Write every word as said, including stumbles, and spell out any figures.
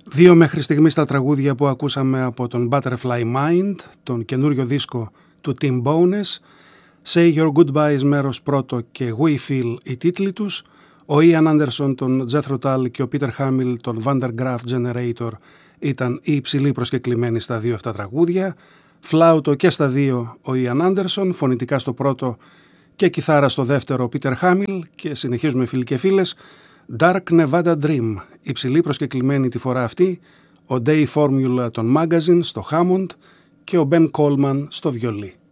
Δύο μέχρι στιγμής τα τραγούδια που ακούσαμε από τον Butterfly Mind, τον καινούριο δίσκο του Tim Bowness, Say Your Goodbyes μέρος πρώτο και We Feel οι τίτλοι τους, ο Ian Anderson τον Jethro Tull και ο Peter Hamill τον Van der Graaf Generator ήταν οι υψηλοί προσκεκλημένοι στα δύο αυτά τραγούδια, φλάουτο και στα δύο ο Ian Anderson, φωνητικά στο πρώτο και κιθάρα στο δεύτερο ο Peter Hamill, και συνεχίζουμε φίλοι και φίλες. Dark Nevada Dream, υψηλή προσκεκλημένη τη φορά αυτή, ο Dave Formula των Magazine στο Hammond και ο Ben Coleman στο βιολί.